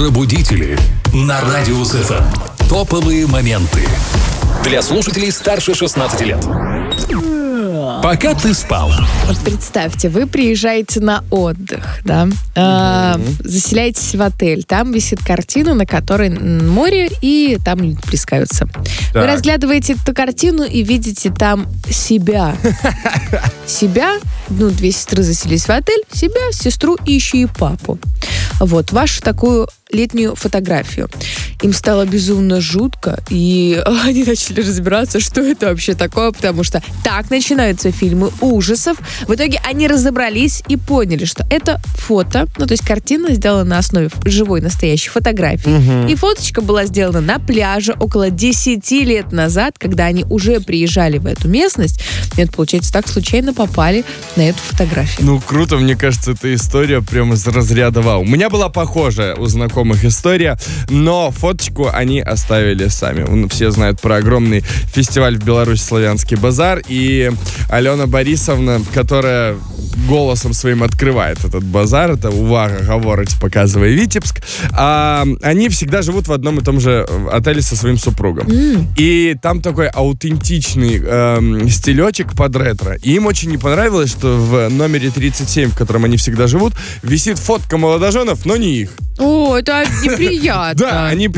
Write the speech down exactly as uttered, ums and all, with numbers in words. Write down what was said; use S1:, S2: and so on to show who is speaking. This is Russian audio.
S1: Пробудители на Радиус эф эм. Топовые моменты для слушателей старше шестнадцати лет. Пока ты спал.
S2: Вот представьте, вы приезжаете на отдых, да, э, заселяетесь в отель, там висит картина, на которой море, и там люди плескаются. Вы разглядываете эту картину и видите там себя. Себя, ну, две сестры заселились в отель, себя, сестру и еще и папу. Вот, вашу такую летнюю фотографию. Им стало безумно жутко, и они начали разбираться, что это вообще такое, потому что так начинаются фильмы ужасов. В итоге они разобрались и поняли, что это фото, ну, то есть картина сделана на основе живой настоящей фотографии. Угу. И фоточка была сделана на пляже около десяти лет назад, когда они уже приезжали в эту местность. И это, получается, так случайно попали на эту фотографию.
S3: Ну, круто, мне кажется, эта история прямо из разряда вау. У меня была похожая у знакомых история, но фоточку они оставили сами. Все знают про огромный фестиваль в Беларуси «Славянский базар», и Алена Борисовна, которая голосом своим открывает этот базар, это увага, говорить, показывая Витебск, а, они всегда живут в одном и том же отеле со своим супругом. Mm. И там такой аутентичный э, стилечек под ретро. И им очень не понравилось, что в номере тридцать семь, в котором они всегда живут, висит фотка молодоженов, но не их.
S2: О, это неприятно.
S3: Да, они